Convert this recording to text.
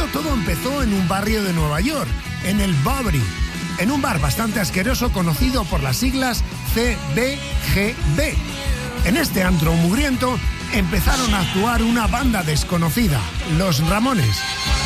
esto todo empezó en un barrio de Nueva York, en el Bowery, en un bar bastante asqueroso conocido por las siglas CBGB. En este antro mugriento empezaron a actuar una banda desconocida, Los Ramones.